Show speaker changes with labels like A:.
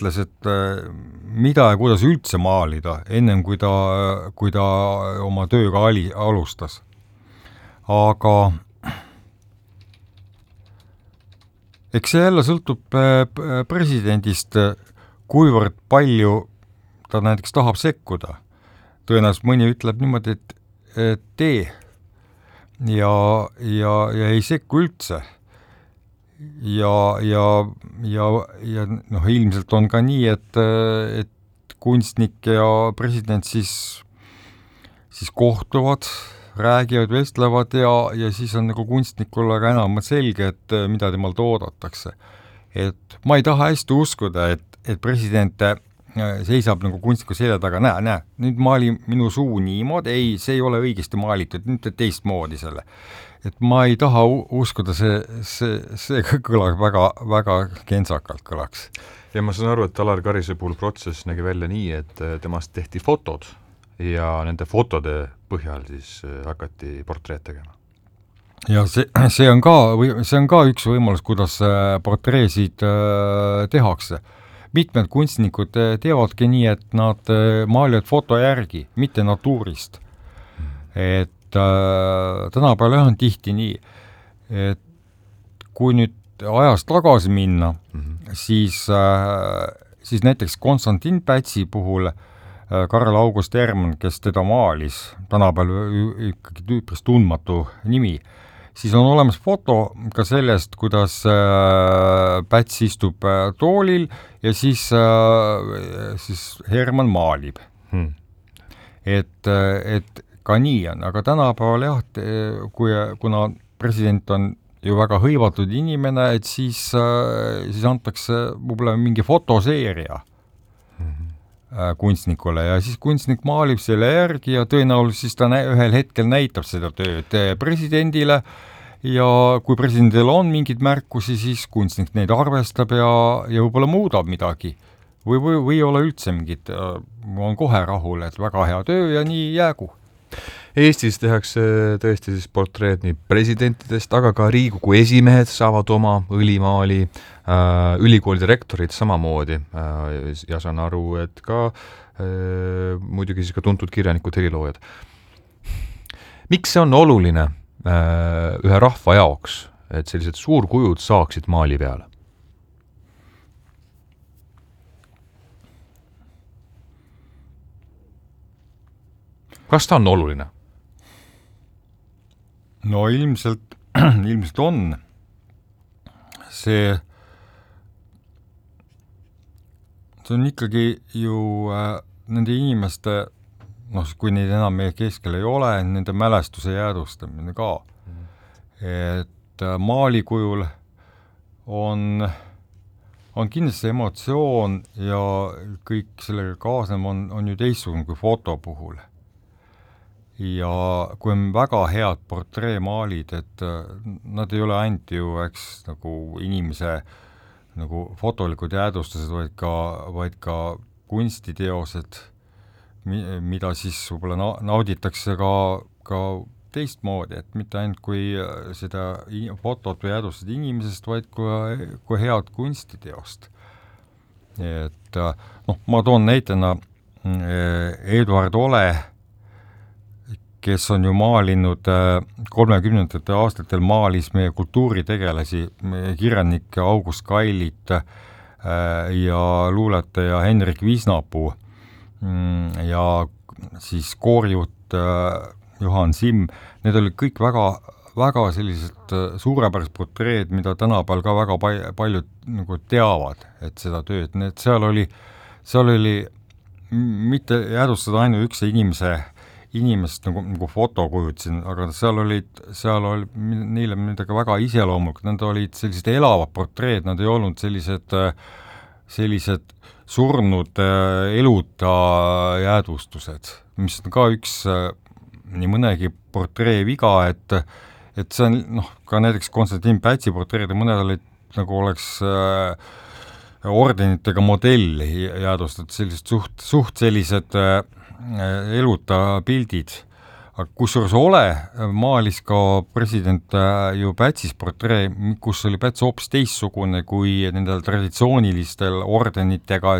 A: mõtles, et mida ja kuidas üldse maalida, ennem kui ta oma tööga alustas. Aga eks see jälle sõltub presidendist, kuivõrd palju ta näiteks tahab sekkuda. Tõenäoliselt mõni ütleb niimoodi, et tee ja ei sekku üldse. Ja noh, ilmselt on ka nii, et kunstnik ja president siis kohtuvad, räägivad, vestlevad ja siis on nagu kunstnikule ka enam selge, et mida temalt oodatakse. Et ma ei taha hästi uskuda, et president seisab nagu kunstniku selja taga, näe, nüüd maali minu suu niimoodi, ei, see ei ole õigesti maalitud, nüüd teistmoodi selle. Et ma ei taha uskuda, see kõlab väga kentsakalt kõlaks.
B: Ja ma saan aru, et Alar Karise puhul protsess nägi välja nii, et temast tehti fotod ja nende fotode põhjal siis hakati portreed tegema.
A: Ja see on ka üks võimalus, kuidas portreesid tehakse. Mitmed kunstnikud teevadki nii, et nad maalivad foto järgi, mitte natuurist. Et tänapäeval on tihti nii, et kui nüüd ajas tagasi minna, siis näiteks Konstantin Pätsi puhul Karl August Hermann, kes teda maalis, tänapäeval ikkagi üpris tundmatu nimi, siis on olemas foto ka sellest, kuidas Päts istub toolil ja siis Hermann maalib. Et ka nii on, aga tänapäeval jah, kuna president on ju väga hõivatud inimene, et siis antakse võib-olla mingi fotoseeria kunstnikule ja siis kunstnik maalib selle järgi ja tõenäoliselt siis ta ühel hetkel näitab seda tööd presidendile ja kui presidendil on mingid märkusi, siis kunstnik neid arvestab ja võib-olla muudab midagi või ei ole üldse mingid, on kohe rahul, et väga hea töö ja nii jäägu.
B: Eestis tehakse tõesti siis portreed nii presidentidest, aga ka Riigikogu esimehed saavad oma õlimaali, ülikoolide rektorid samamoodi ja saan aru, et ka muidugi siis ka tuntud kirjanikud, heliloojad. Miks see on oluline ühe rahva jaoks, et sellised suurkujud saaksid maali peale? Kas ta on oluline?
A: No ilmselt on. See on ikkagi ju nende inimeste, kui neid enam meie keskel ei ole, nende mälestuse jäädvustamine ka. Et maali kujul on kindlasti emotsioon ja kõik sellega kaasnev on ju teistsugune kui foto puhul. Ja kui on väga head portreemaalid, et nad ei ole ainult ju, nagu inimese nagu fotolikud jäädvustused, vaid ka kunstiteosed, mida siis võib-olla nauditakse ka teistmoodi, et mitte ainult kui seda fotot või jäädvustused inimesest, vaid kui head kunstiteost. Et ma toon näitena Eduard Ole, kes on ju maalinud 30. aastatel maalis meie kultuuritegelasi, kirjanik August Kailit ja luuletaja Henrik Visnapuu ja siis koorijuht Johan Simm. Need olid kõik väga sellised suurepärased portreed, mida tänapäeval ka väga paljud nagu teavad, et seda tööd. Seal oli mitte jäädvustada ainult üks inimest nagu foto kujutasin, aga seal oli neile midagi väga iseloomulikud, nad olid sellised elavad portreed, nad ei olnud sellised surnud eluta jäädvustused, mis on ka üks nii mõnegi portree viga, et see on ka näiteks Konstantin Pätsi portreed, mõned olid nagu oleks ordenitega modelli jäädvustatud, sellised suht sellised eluta pildid, kusjuures Ole maalis ka president ju Pätsis portree, kus oli Päts hoopis teistsugune kui nendel traditsioonilistel ordenitega